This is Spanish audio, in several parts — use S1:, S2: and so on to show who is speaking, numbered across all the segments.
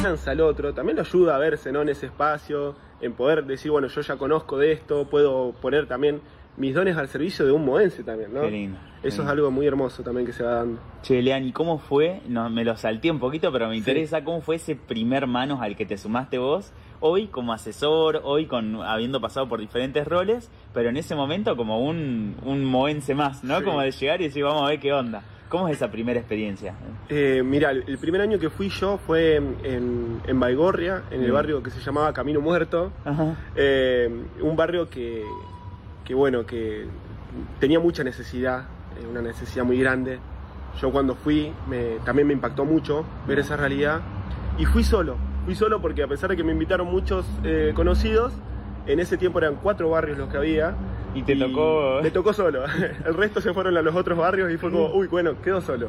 S1: confianza al otro, también lo ayuda a verse, ¿no? En ese espacio, en poder decir, bueno, yo ya conozco de esto, puedo poner también mis dones al servicio de un moense también, ¿no?
S2: Qué lindo.
S1: Eso es algo muy hermoso también que se va dando.
S2: Che, Lean, ¿y cómo fue? No, me lo salté un poquito, pero me interesa
S1: Sí.
S2: cómo fue ese primer Manos al que te sumaste vos, hoy como asesor, hoy habiendo pasado por diferentes roles, pero en ese momento como un moense más, ¿no?
S1: Sí.
S2: Como de llegar y decir, vamos a ver qué onda. ¿Cómo es esa primera experiencia?
S1: Mira, el primer año que fui yo fue en Baigorria, en el barrio que se llamaba Camino Muerto.
S2: Ajá.
S1: Un barrio que bueno, que tenía mucha necesidad, una necesidad muy grande. Yo cuando fui también me impactó mucho ver esa realidad y fui solo porque a pesar de que me invitaron muchos conocidos, en ese tiempo eran 4 barrios los que había.
S2: Y te tocó...
S1: Me tocó solo, el resto se fueron a los otros barrios y fue como, uy, bueno, quedo solo.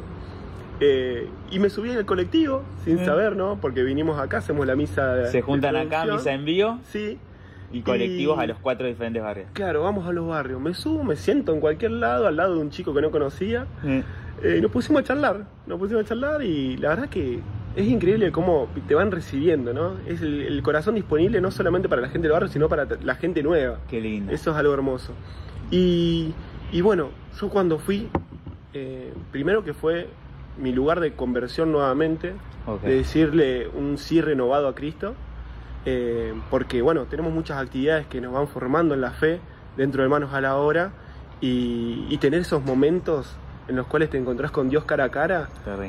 S1: Y me subí en el colectivo sin saber, ¿no? Porque vinimos acá, hacemos la misa.
S2: Se juntan acá, misa en vivo.
S1: Sí.
S2: Y colectivos a los 4 diferentes barrios.
S1: Claro, vamos a los barrios. Me subo, me siento en cualquier lado, al lado de un chico que no conocía. Nos pusimos a charlar y la verdad que es increíble cómo te van recibiendo, ¿no? Es el corazón disponible no solamente para la gente del barrio, sino para la gente nueva.
S2: Qué lindo.
S1: Eso es algo hermoso. Y bueno, yo cuando fui, primero que fue mi lugar de conversión nuevamente, de decirle un sí renovado a Cristo. Porque bueno, tenemos muchas actividades que nos van formando en la fe dentro de Manos a la Obra y tener esos momentos en los cuales te encontrás con Dios cara a cara,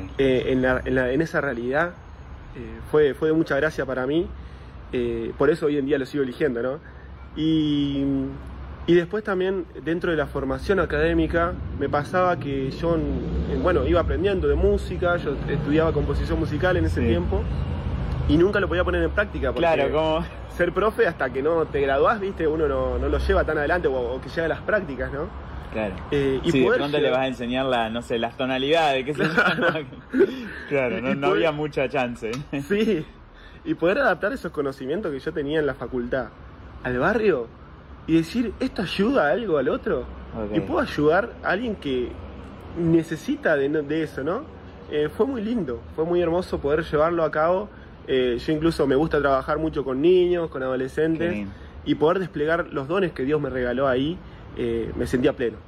S1: en esa realidad, fue de mucha gracia para mí. Por eso hoy en día lo sigo eligiendo, ¿no? Y después también dentro de la formación académica me pasaba que yo bueno, iba aprendiendo de música, yo estudiaba composición musical en ese tiempo. Y nunca lo podía poner en práctica porque
S2: claro, como
S1: ser profe hasta que no te graduás, viste, uno no lo lleva tan adelante o que llega a las prácticas, ¿no?
S2: Claro.
S1: Y
S2: sí, de pronto le vas a enseñar las tonalidades, qué sé yo. Claro, no había mucha chance.
S1: Sí, y poder adaptar esos conocimientos que yo tenía en la facultad al barrio y decir, ¿esto ayuda a algo al otro? Y puedo ayudar a alguien que necesita de eso, ¿no? Fue muy lindo, fue muy hermoso poder llevarlo a cabo. Yo incluso me gusta trabajar mucho con niños, con adolescentes y poder desplegar los dones que Dios me regaló ahí. Me sentí pleno,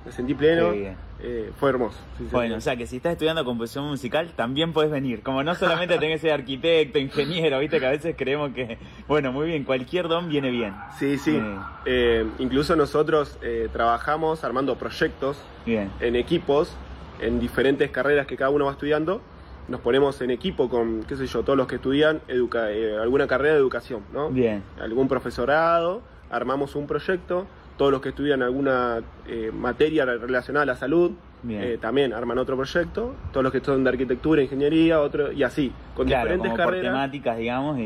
S1: fue hermoso.
S2: Bueno, o sea que si estás estudiando composición musical también podés venir, como no solamente tenés que ser arquitecto, ingeniero, viste que a veces creemos que, bueno, muy bien, cualquier don viene bien.
S1: Sí. Incluso nosotros trabajamos armando proyectos en equipos, en diferentes carreras que cada uno va estudiando. Nos ponemos en equipo con, qué sé yo, todos los que estudian alguna carrera de educación, ¿no? Algún profesorado, armamos un proyecto, todos los que estudian alguna materia relacionada a la salud, también arman otro proyecto, todos los que estudian de arquitectura, ingeniería, otro, y así, con diferentes carreras.
S2: Por temáticas, digamos.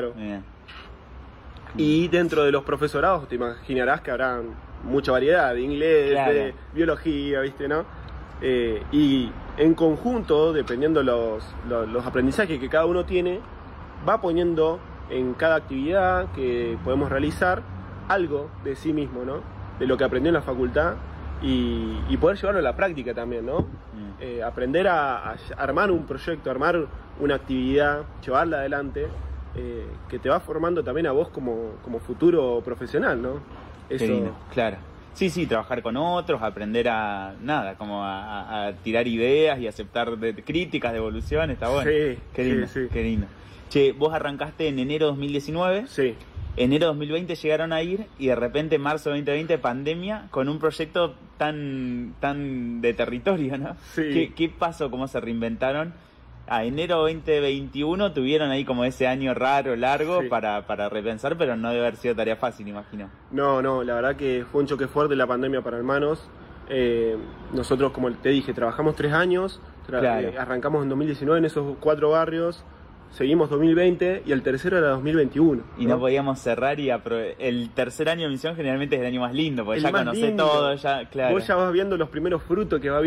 S1: Y dentro de los profesorados te imaginarás que habrá mucha variedad de inglés, de biología, ¿viste, no? Y en conjunto, dependiendo los aprendizajes que cada uno tiene, va poniendo en cada actividad que podemos realizar algo de sí mismo, ¿no? De lo que aprendió en la facultad y poder llevarlo a la práctica también, ¿no? Aprender a armar un proyecto, armar una actividad, llevarla adelante, que te va formando también a vos como futuro profesional, ¿no? Eso.
S2: Claro. Sí, trabajar con otros, aprender a tirar ideas y aceptar críticas, devoluciones, está bueno.
S1: Sí,
S2: qué lindo. Che, vos arrancaste en enero de 2019.
S1: Sí.
S2: Enero 2020 llegaron a ir y de repente marzo 2020 pandemia con un proyecto tan de territorio, ¿no?
S1: Sí.
S2: ¿Qué pasó? ¿Cómo se reinventaron? A enero 2021 tuvieron ahí como ese año raro, largo, para repensar, pero no debe haber sido tarea fácil, imagino.
S1: No, la verdad que fue un choque fuerte la pandemia para Hermanos. Nosotros, como te dije, trabajamos 3 años, arrancamos en 2019 en esos 4 barrios, seguimos 2020 y el tercero era 2021.
S2: Y no podíamos cerrar y el tercer año de misión generalmente es el año más lindo, porque ya conocés todo,
S1: Vos ya vas viendo los primeros frutos que va